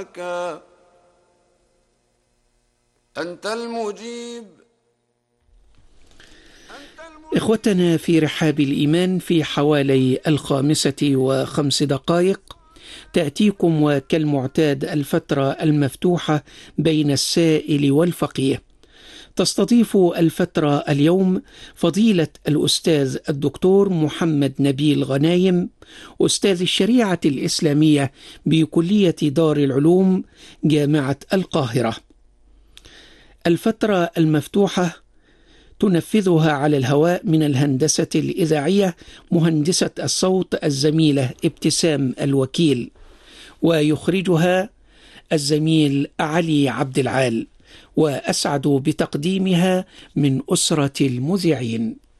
أنت المجيب. إخوتنا في رحاب الإيمان، في حوالي 5:05 تأتيكم وكالمعتاد الفترة المفتوحة بين السائل والفقيه. تستضيف الفترة اليوم فضيلة الأستاذ الدكتور محمد نبيل غنايم، أستاذ الشريعة الإسلامية بكلية دار العلوم جامعة القاهرة. الفترة المفتوحة تنفذها على الهواء من الهندسة الإذاعية مهندسة الصوت الزميلة ابتسام الوكيل، ويخرجها الزميل علي عبد العال، وأسعد بتقديمها من أسرة المذيعين.